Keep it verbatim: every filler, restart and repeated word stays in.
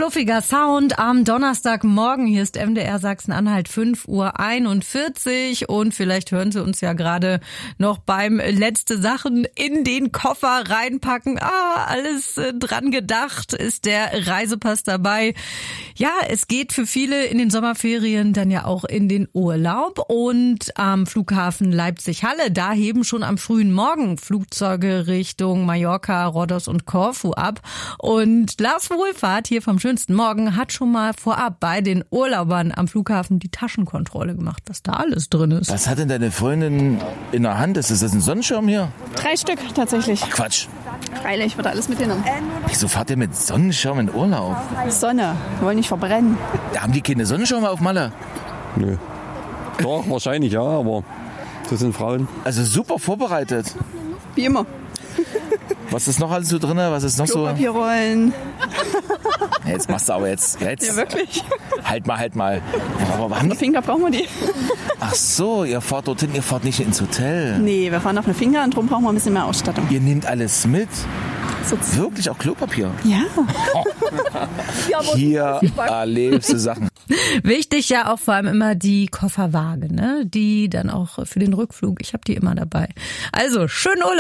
Fluffiger Sound am Donnerstagmorgen. Hier ist M D R Sachsen-Anhalt, fünf Uhr einundvierzig und vielleicht hören Sie uns ja gerade noch beim letzte Sachen in den Koffer reinpacken. Ah, alles äh, dran gedacht, ist der Reisepass dabei. Ja, es geht für viele in den Sommerferien dann ja auch in den Urlaub und am Flughafen Leipzig-Halle, da heben schon am frühen Morgen Flugzeuge Richtung Mallorca, Rhodos und Korfu ab und Lars Wohlfahrt hier vom Schönsten Morgen hat schon mal vorab bei den Urlaubern am Flughafen die Taschenkontrolle gemacht, was da alles drin ist. Was hat denn deine Freundin in der Hand? Ist das ein Sonnenschirm hier? Drei Stück tatsächlich. Ach, Quatsch. Freilich, wird alles mitgenommen. Wieso fahrt ihr mit Sonnenschirm in Urlaub? Sonne, wir wollen nicht verbrennen. Da haben die keine Sonnenschirme auf Malle? Nö. Doch, wahrscheinlich ja, aber das sind Frauen. Also super vorbereitet. Wie immer. Was ist noch alles so drin? Was ist noch so? Klopapierrollen. Jetzt machst du aber jetzt. jetzt. Ja, wirklich. Halt mal, halt mal. Aber haben die... Finger brauchen wir die. Ach so, ihr fahrt dorthin, ihr fahrt nicht ins Hotel. Nee, wir fahren auf eine Finger und drum brauchen wir ein bisschen mehr Ausstattung. Ihr nehmt alles mit? So. Wirklich, auch Klopapier? Ja. Oh. Hier erlebst du Sachen. Wichtig ja auch vor allem immer die Kofferwaage, ne? Die dann auch für den Rückflug. Ich habe die immer dabei. Also, schönen Urlaub.